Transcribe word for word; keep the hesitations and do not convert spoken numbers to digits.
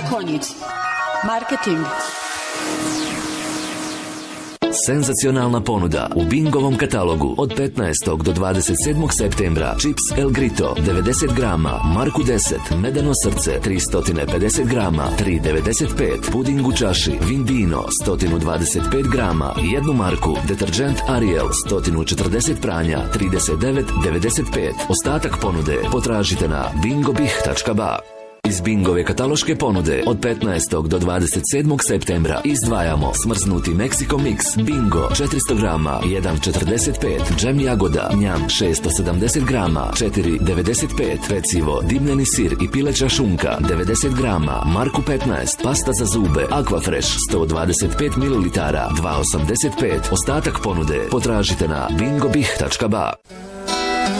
Konjic. Marketing. Senzacionalna ponuda u Bingovom katalogu od petnaestog do dvadeset sedmog septembra. Čips El Grito devedeset grama, Marku deset, medeno srce tristo pedeset grama, tri devedeset pet, puding u čaši Vindino sto dvadeset pet grama, jednu marku, deterđent Ariel sto četrdeset pranja, trideset devet devedeset pet. Ostatak ponude potražite na bingobih tačka ba. Iz Bingove kataloške ponude od petnaestog do dvadeset sedmog septembra izdvajamo smrznuti Mexico Mix Bingo četiristo grama, jedan četrdeset pet, džem jagoda Njam šesto sedamdeset grama, četiri devedeset pet, pecivo dimljeni sir i pileća šunka devedeset grama, Marku petnaest, pasta za zube Aquafresh sto dvadeset pet mililitara, dva osamdeset pet. Ostatak ponude potražite na bingobih tačka ba.